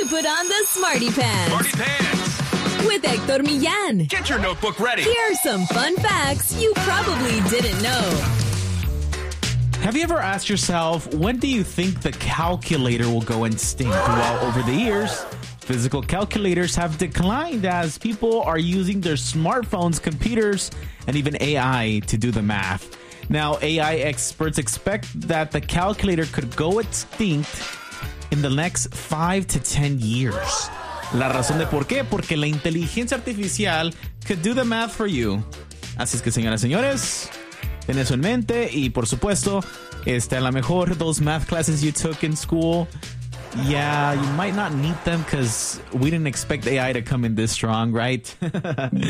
put on the Smarty Pants. Smarty Pants. With Hector Millán. Get your notebook ready. Here are some fun facts you probably didn't know. Have you ever asked yourself, when do you think the calculator will go extinct? Well, over the years, physical calculators have declined as people are using their smartphones, computers, and even AI to do the math. Now, AI experts expect that the calculator could go extinct in the next 5 to 10 years. La razón de por qué, porque la inteligencia artificial could do the math for you. Así es que, señoras y señores, ten eso en mente y, por supuesto, a lo mejor those math classes you took in school, yeah, you might not need them because we didn't expect AI to come in this strong, right?